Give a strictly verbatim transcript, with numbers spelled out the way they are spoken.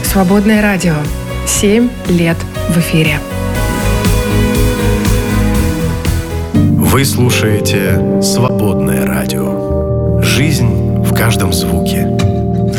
Свободное радио. Семь лет в эфире. Вы слушаете «Свободное радио». Жизнь в каждом звуке.